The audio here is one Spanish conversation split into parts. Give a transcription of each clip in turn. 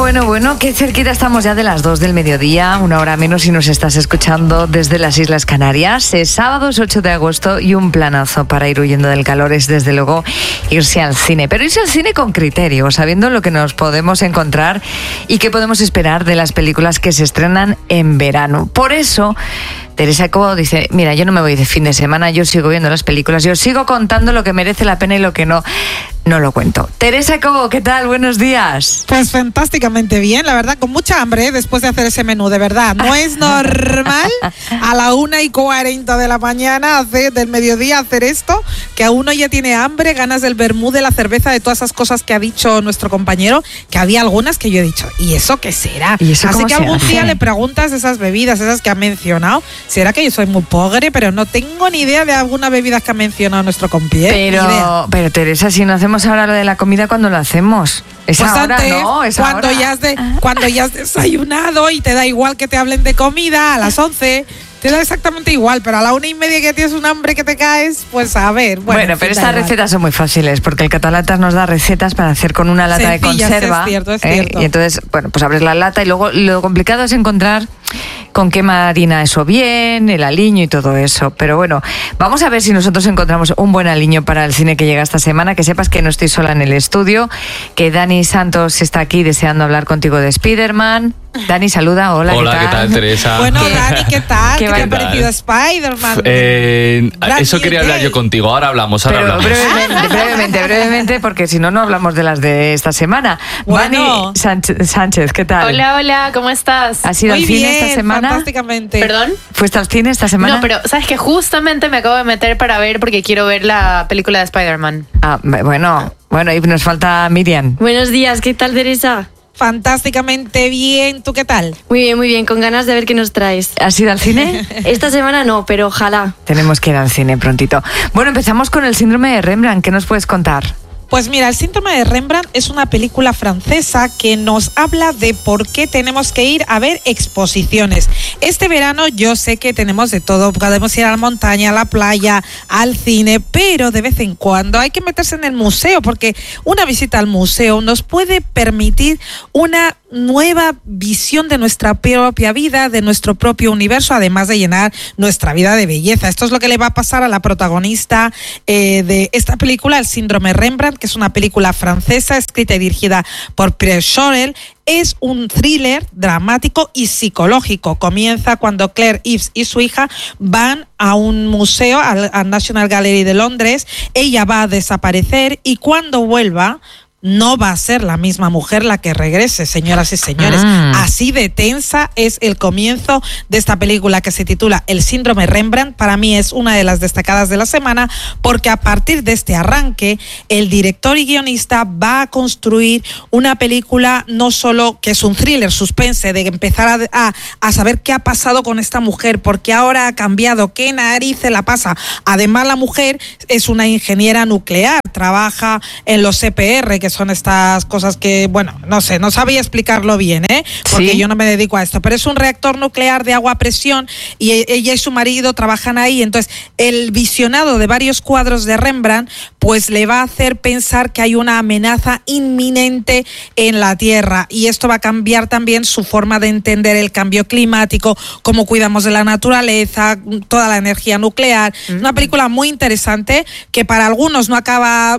Bueno, qué cerquita estamos ya de las 2 del mediodía, una hora menos si nos estás escuchando desde las Islas Canarias. Es sábado, es 8 de agosto y un planazo para ir huyendo del calor es desde luego irse al cine. Pero irse al cine con criterio, sabiendo lo que nos podemos encontrar y qué podemos esperar de las películas que se estrenan en verano. Por eso, Teresa Cobo dice, mira, yo no me voy de fin de semana, yo sigo viendo las películas, yo sigo contando lo que merece la pena y lo que no lo cuento. Teresa Cobo, ¿qué tal? Buenos días. Pues fantásticamente bien, la verdad, con mucha hambre después de hacer ese menú, de verdad. No es normal a la 1:40 de la mañana del mediodía hacer esto, que a uno ya tiene hambre, ganas del vermú, de la cerveza, de todas esas cosas que ha dicho nuestro compañero, que había algunas que yo he dicho, ¿y eso qué será? ¿Y eso así que algún hace? día le preguntas esas bebidas, esas que ha mencionado. ¿Será que yo soy muy pobre? Pero no tengo ni idea de algunas bebidas que ha mencionado nuestro compañero. Pero Teresa, si no hacemos ahora lo de la comida, ¿cuándo lo hacemos? Es pues ahora, antes, ¿no? Es cuando ahora. Cuando ya has desayunado y te da igual que te hablen de comida a las 11, te da exactamente igual, pero a la 1:30 que tienes un hambre que te caes, pues a ver. Bueno, pero estas recetas son muy fáciles, porque el Catalatas nos da recetas para hacer con una lata de conserva. Es cierto. Y entonces, bueno, pues abres la lata y luego lo complicado es encontrar con qué marina eso bien, el aliño y todo eso. Pero bueno, vamos a ver si nosotros encontramos un buen aliño para el cine que llega esta semana. Que sepas que no estoy sola en el estudio, que Dani Santos está aquí deseando hablar contigo de Spider-Man. Dani, saluda. Hola, ¿qué tal, Teresa? Bueno, Dani, ¿qué tal? ¿Qué te ha parecido Spider-Man? Eso quería hablar yo contigo. Ahora hablamos. Brevemente, porque si no hablamos de las de esta semana. Bueno. Dani Sánchez, ¿qué tal? Hola, ¿cómo estás? ¿Has ido al cine esta semana? Fantásticamente. ¿Perdón? ¿Fuiste al cine esta semana? No, pero sabes que justamente me acabo de meter para ver porque quiero ver la película de Spider-Man. Ah, bueno, y nos falta Miriam. Buenos días, ¿qué tal, Teresa? Fantásticamente bien, ¿tú qué tal? Muy bien, con ganas de ver qué nos traes. ¿Has ido al cine? Esta semana no, pero ojalá. Tenemos que ir al cine prontito. Bueno, empezamos con el síndrome de Rembrandt. ¿Qué nos puedes contar? Pues mira, el síndrome de Rembrandt es una película francesa que nos habla de por qué tenemos que ir a ver exposiciones. Este verano yo sé que tenemos de todo, podemos ir a la montaña, a la playa, al cine, pero de vez en cuando hay que meterse en el museo, porque una visita al museo nos puede permitir una nueva visión de nuestra propia vida, de nuestro propio universo, además de llenar nuestra vida de belleza. Esto es lo que le va a pasar a la protagonista de esta película, El síndrome Rembrandt, que es una película francesa escrita y dirigida por Pierre Chorel. Es un thriller dramático y psicológico. Comienza cuando Claire Eves y su hija van a un museo, al National Gallery de Londres. Ella va a desaparecer y cuando vuelva no va a ser la misma mujer la que regrese, señoras y señores. Así de tensa es el comienzo de esta película que se titula El síndrome Rembrandt. Para mí es una de las destacadas de la semana porque a partir de este arranque el director y guionista va a construir una película no solo que es un thriller suspense de empezar a saber qué ha pasado con esta mujer, porque ahora ha cambiado, qué narices la pasa. Además la mujer es una ingeniera nuclear, trabaja en los CPR, que son estas cosas que, bueno, no sé, no sabía explicarlo bien, porque ¿Sí? Yo no me dedico a esto, pero es un reactor nuclear de agua a presión y ella y su marido trabajan ahí. Entonces el visionado de varios cuadros de Rembrandt pues le va a hacer pensar que hay una amenaza inminente en la Tierra, y esto va a cambiar también su forma de entender el cambio climático, cómo cuidamos de la naturaleza, toda la energía nuclear. Una película muy interesante que para algunos no acaba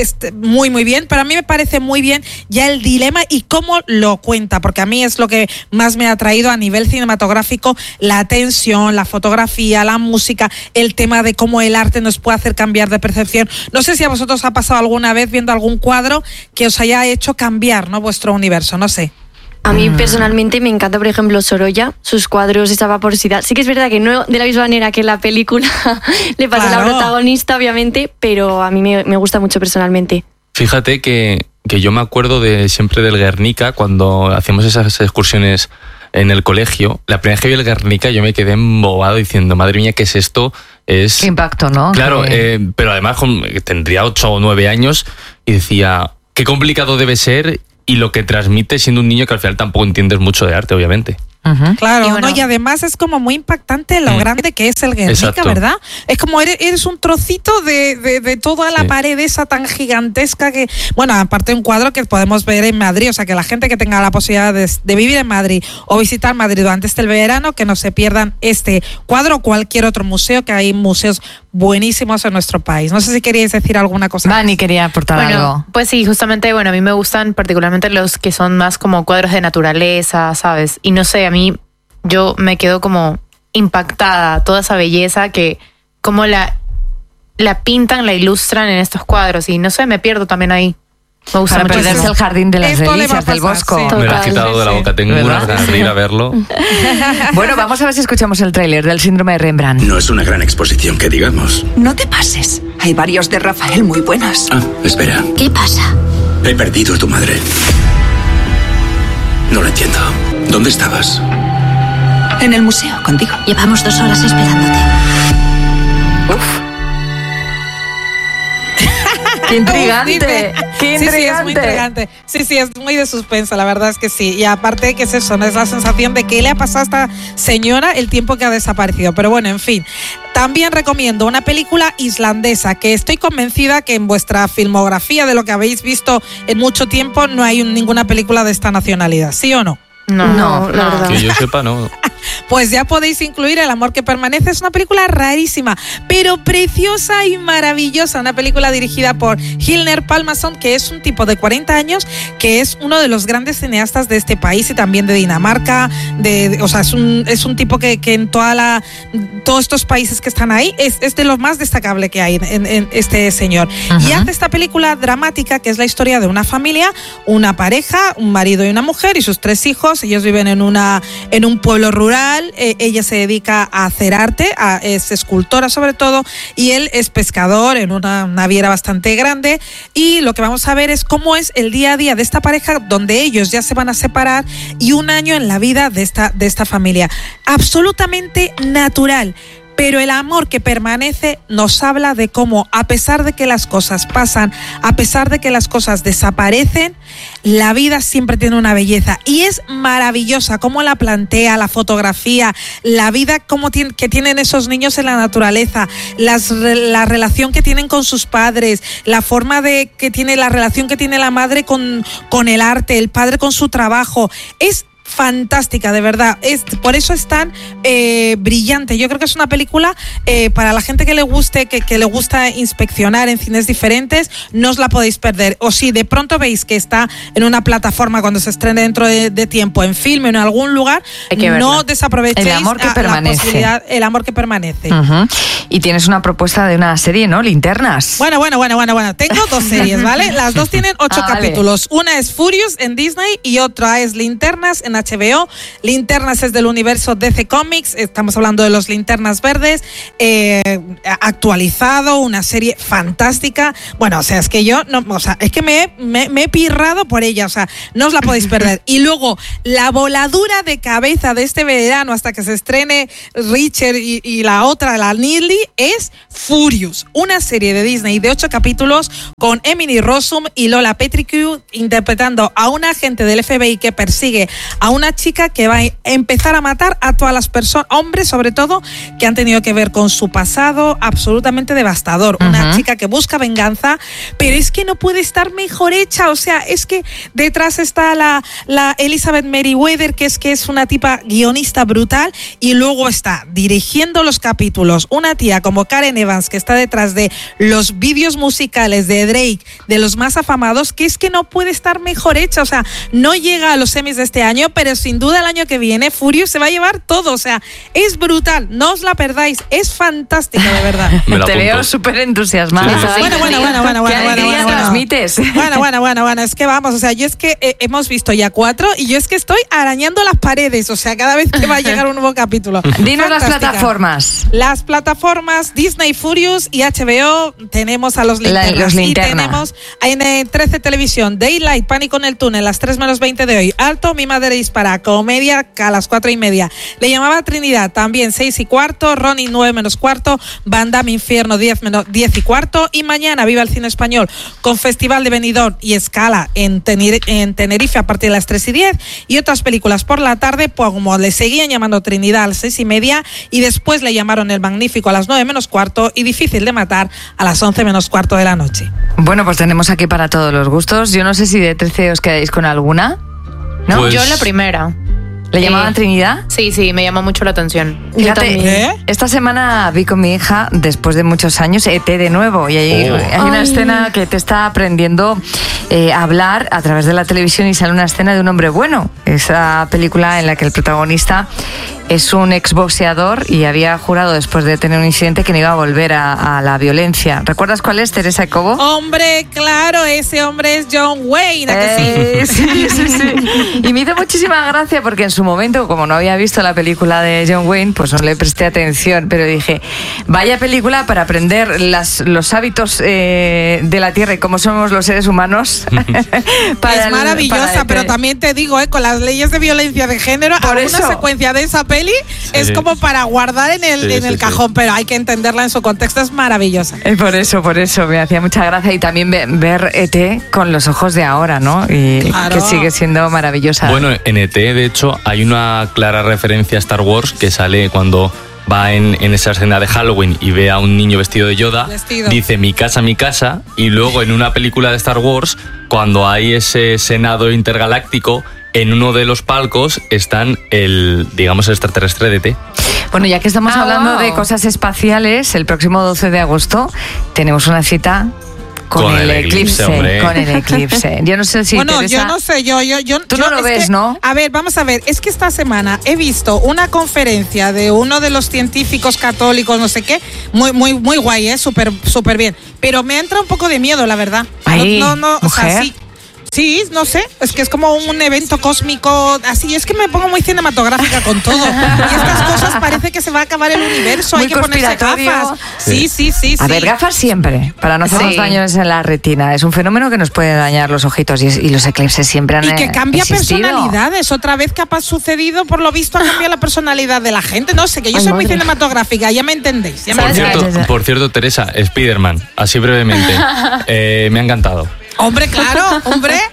muy bien, pero a mí me parece muy bien ya el dilema y cómo lo cuenta, porque a mí es lo que más me ha atraído a nivel cinematográfico: la tensión, la fotografía, la música, el tema de cómo el arte nos puede hacer cambiar de percepción. No sé si a vosotros ha pasado alguna vez viendo algún cuadro que os haya hecho cambiar, ¿no?, vuestro universo, no sé. A mí personalmente me encanta, por ejemplo, Sorolla, sus cuadros, esa vaporosidad. Sí que es verdad que no de la misma manera que en la película le pasa a la protagonista, obviamente, pero a mí me gusta mucho personalmente. Fíjate que yo me acuerdo siempre del Guernica, cuando hacíamos esas excursiones en el colegio. La primera vez que vi el Guernica yo me quedé embobado diciendo, madre mía, ¿qué es esto? Qué impacto, ¿no? Claro, pero además tendría 8 o 9 años y decía, qué complicado debe ser y lo que transmite siendo un niño que al final tampoco entiendes mucho de arte, obviamente. Claro, y además es como muy impactante lo grande que es el Guernica, ¿verdad? Es como eres un trocito de toda la pared esa tan gigantesca que, bueno, aparte un cuadro que podemos ver en Madrid, o sea que la gente que tenga la posibilidad de vivir en Madrid o visitar Madrid durante este verano, que no se pierdan este cuadro o cualquier otro museo, que hay museos buenísimos en nuestro país. No sé si queríais decir alguna cosa. Vani quería aportar algo. Pues sí, justamente, a mí me gustan particularmente los que son más como cuadros de naturaleza, ¿sabes? Y no sé, a mí yo me quedo como impactada, toda esa belleza que como la pintan, la ilustran en estos cuadros, y no sé, me pierdo también ahí. Me gusta para mucho perderse el jardín de las delicias del Bosco. Sí. Me lo has quitado de la boca, tengo unas ganas de ir a verlo. Bueno, vamos a ver si escuchamos el tráiler del Síndrome de Rembrandt. No es una gran exposición que digamos. No te pases, hay varios de Rafael muy buenos. Espera. ¿Qué pasa? He perdido a tu madre. No lo entiendo. ¿Dónde estabas? En el museo, contigo. Llevamos 2 horas esperándote. Uf. ¡Qué intrigante! ¡Qué intrigante! Sí, es muy intrigante. Sí, es muy de suspenso, la verdad es que sí. Y aparte que es eso, no es la sensación de qué le ha pasado a esta señora el tiempo que ha desaparecido. Pero bueno, en fin. También recomiendo una película islandesa que estoy convencida que en vuestra filmografía, de lo que habéis visto en mucho tiempo, no hay ninguna película de esta nacionalidad. ¿Sí o no? No, la verdad. Que yo sepa, no. Pues ya podéis incluir El amor que permanece. Es una película rarísima, pero preciosa y maravillosa. Una película dirigida por Hilner Pálmason, que es un tipo de 40 años, que es uno de los grandes cineastas de este país y también de Dinamarca. O sea, es un tipo que en todos estos países que están ahí es de lo más destacable que hay en este señor. Y hace esta película dramática, que es la historia de una familia, una pareja, un marido y una mujer y sus 3 hijos. Ellos viven en un pueblo rural. Ella se dedica a hacer arte, es escultora sobre todo, y él es pescador en una naviera bastante grande. Y lo que vamos a ver es cómo es el día a día de esta pareja, donde ellos ya se van a separar, y un año en la vida de esta familia. Absolutamente natural. Pero el amor que permanece nos habla de cómo, a pesar de que las cosas pasan, a pesar de que las cosas desaparecen, la vida siempre tiene una belleza. Y es maravillosa cómo la plantea, la fotografía, la vida que tienen esos niños en la naturaleza, la relación que tienen con sus padres, la forma que tiene la relación que tiene la madre con el arte, el padre con su trabajo. Es fantástica, de verdad. Por eso es tan brillante. Yo creo que es una película para la gente que le guste, que le gusta inspeccionar en cines diferentes. No os la podéis perder. O si de pronto veis que está en una plataforma cuando se estrene dentro de tiempo, en Filme o en algún lugar, no desaprovechéis El amor que permanece. La posibilidad, El amor que permanece. Y tienes una propuesta de una serie, ¿no? Linternas. Bueno. Tengo 2 series, ¿vale? Las 2 tienen 8 capítulos. Vale. Una es Furious en Disney y otra es Linternas en HBO. Linternas es del universo DC Comics. Estamos hablando de los Linternas Verdes. Actualizado, una serie fantástica. Bueno, o sea, es que es que me he pirrado por ella. O sea, no os la podéis perder. Y luego, la voladura de cabeza de este verano hasta que se estrene Richard y la otra, la Nearly, es Furious. Una serie de Disney de 8 capítulos con Emily Rossum y Lola Petricu interpretando a un agente del FBI que persigue a una chica que va a empezar a matar a todas las personas, hombres sobre todo, que han tenido que ver con su pasado absolutamente devastador. Una chica que busca venganza, pero es que no puede estar mejor hecha. O sea, es que detrás está la Elizabeth Merriweather, que es una tipa guionista brutal, y luego está dirigiendo los capítulos una tía como Karen Evans, que está detrás de los vídeos musicales de Drake, de los más afamados, que es que no puede estar mejor hecha. O sea, no llega a los Emmys de este año, pero sin duda el año que viene Furious se va a llevar todo. O sea, es brutal, no os la perdáis, es fantástica, de verdad. Te veo súper entusiasmada. Sí. Bueno, transmites. Bueno, es que vamos, o sea, yo es que hemos visto ya 4 y yo es que estoy arañando las paredes, o sea, cada vez que va a llegar un nuevo capítulo. Dinos las plataformas. Las plataformas Disney, Furious y HBO. Tenemos a los Linternas. Y tenemos en 13 Televisión, Daylight, Pánico en el Túnel, las 3 menos 20 de hoy, Alto, Mi Madre Dispara, comedia a las 4:30. Le llamaba Trinidad, también 6:15, Ronnie 9:15, Van Damme Infierno 10:15 y mañana Viva el Cine Español con Festival de Benidorm y Escala en Tenerife a partir de las 3:10 y otras películas por la tarde, pues como le seguían llamando Trinidad a las 6:30 y después le llamaron El Magnífico a las 9:15 y Difícil de Matar a las 11:15 de la noche. Bueno, pues tenemos aquí para todos los gustos. Yo no sé si de 13 os quedáis con alguna, ¿no? Pues- Yo la primera. ¿Le llamaban Trinidad? Sí, me llamó mucho la atención. Fíjate, ¿Qué? esta semana vi con mi hija, después de muchos años, E.T. de nuevo. Y hay una escena que te está aprendiendo a hablar a través de la televisión y sale una escena de Un hombre bueno. Esa película en la que el protagonista es un exboxeador y había jurado después de tener un incidente que no iba a volver a la violencia. ¿Recuerdas cuál es, Teresa Cobo? Hombre, claro, ese hombre es John Wayne, ¿a que sí? Sí. Y me hizo muchísima gracia porque en su momento, como no había visto la película de John Wayne, pues no le presté atención, pero dije, vaya película para aprender los hábitos de la Tierra y cómo somos los seres humanos. Es maravillosa, pero también te digo, con las leyes de violencia de género, Por alguna eso. secuencia de esa peli es como para guardar en el cajón, pero hay que entenderla en su contexto, es maravillosa. Por eso me hacía mucha gracia y también ver E.T. con los ojos de ahora, ¿no? Y Claro. que sigue siendo maravillosa. Bueno, en E.T., de hecho, hay una clara referencia a Star Wars que sale cuando va en esa escena de Halloween y ve a un niño vestido de Yoda, dice mi casa, y luego en una película de Star Wars, cuando hay ese senado intergaláctico, en uno de los palcos están el extraterrestre de E.T. Bueno, ya que estamos hablando de cosas espaciales, el próximo 12 de agosto tenemos una cita con el eclipse, hombre. con el eclipse. Yo no sé si Bueno, Teresa, yo no sé, Tú no lo es ves, que, ¿no? A ver, vamos a ver, es que esta semana he visto una conferencia de uno de los científicos católicos, no sé qué, muy guay, súper bien, pero me entra un poco de miedo, la verdad. Ay, o sea, mujer. Sí, no sé, es que es como un evento cósmico, así, es que me pongo muy cinematográfica con todo. Y estas cosas parece que se va a acabar el universo, Muy hay que ponerse conspiratorio. gafas. Sí. A ver, gafas siempre, para no hacernos daños en la retina. Es un fenómeno que nos puede dañar los ojitos y los eclipses siempre han Y que cambia existido. personalidades. Otra vez que ha sucedido, por lo visto, ha cambiado la personalidad de la gente. No sé, que yo soy muy cinematográfica, ya me entendéis. Por cierto, Teresa, Spider-Man, así brevemente, me ha encantado. Hombre, claro,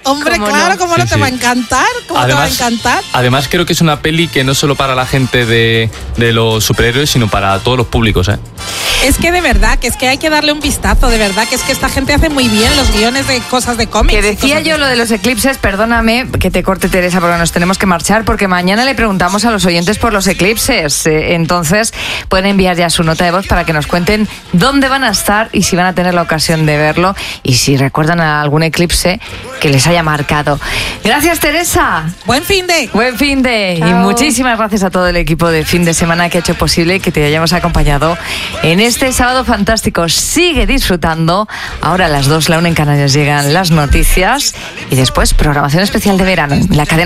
claro, ¿cómo no Sí, te sí. va a encantar? ¿Cómo te va a encantar? Además, creo que es una peli que no solo para la gente de los superhéroes, sino para todos los públicos, ¿eh? Es que de verdad, que es que hay que darle un vistazo, de verdad, que es que esta gente hace muy bien los guiones de cosas de cómics. Que decía yo lo de los eclipses, perdóname que te corte, Teresa, porque nos tenemos que marchar, porque mañana le preguntamos a los oyentes por los eclipses. Entonces pueden enviar ya su nota de voz para que nos cuenten dónde van a estar y si van a tener la ocasión de verlo y si recuerdan a algún eclipse que les haya marcado. Gracias, Teresa. Buen fin de. Buen fin de. Chao. Y muchísimas gracias a todo el equipo de fin de semana que ha hecho posible que te hayamos acompañado en este sábado fantástico. Sigue disfrutando. Ahora a las 2, la 1 en Canarias llegan las noticias y después programación especial de verano. La cadena